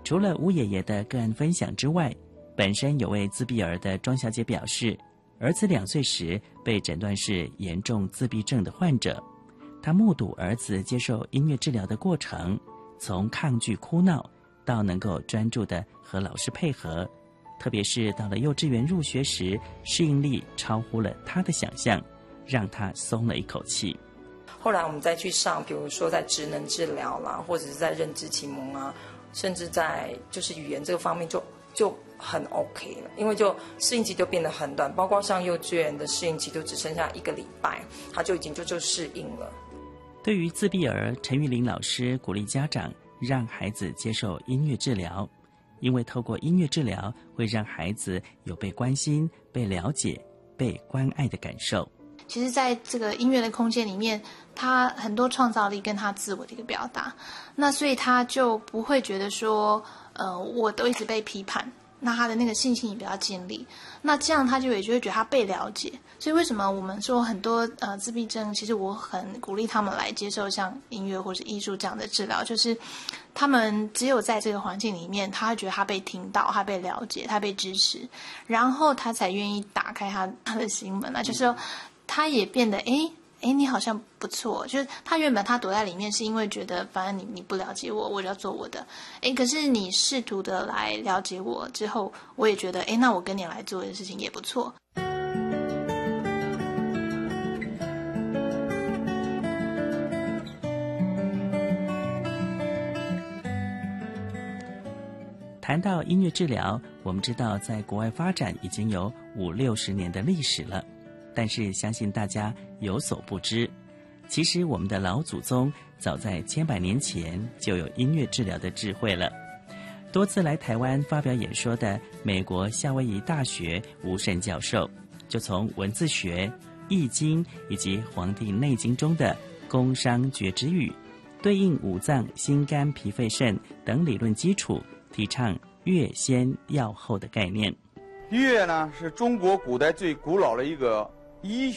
除了吴爷爷的个案分享之外，本身有位自闭儿的庄小姐表示，儿子2岁时被诊断是严重自闭症的患者。她目睹儿子接受音乐治疗的过程，从抗拒哭闹到能够专注地和老师配合，特别是到了幼稚园入学时，适应力超乎了他的想象，让他松了一口气。 后来我们再去上，比如说在职能治疗啦，或者是在认知启蒙啊，甚至在就是语言这个方面就很 OK 了，因为就适应期就变得很短，包括上幼稚园的适应期就只剩下1个礼拜，他就已经就适应了。 对于自闭儿，陈玉玲老师鼓励家长让孩子接受音乐治疗，因为透过音乐治疗会让孩子有被关心、被了解、被关爱的感受。 其实在这个音乐的空间里面，他很多创造力跟他自我的一个表达，那所以他就不会觉得说我都一直被批判，那他的那个信心也比较建立，那这样他就会觉得他被了解。所以为什么我们说很多自闭症，其实我很鼓励他们来接受像音乐或是艺术这样的治疗，就是他们只有在这个环境里面，他会觉得他被听到，他被了解，他被支持，然后他才愿意打开他的心门啊，就是说他也变得你好像不错，就是他原本他躲在里面是因为觉得反正你不了解我，我就要做我的，可是你试图的来了解我之后，我也觉得那我跟你来做的事情也不错。 谈到音乐治疗，我们知道在国外发展已经有50-60年的历史了，但是相信大家有所不知，其实我们的老祖宗早在千百年前就有音乐治疗的智慧了。多次来台湾发表演说的美国夏威夷大学吴慎教授，就从文字学、易经以及《黄帝内经》中的宫商角徵羽，对应五脏、心肝脾肺肾等理论基础，提倡乐先药后的概念。 乐呢，是中国古代最古老的一个医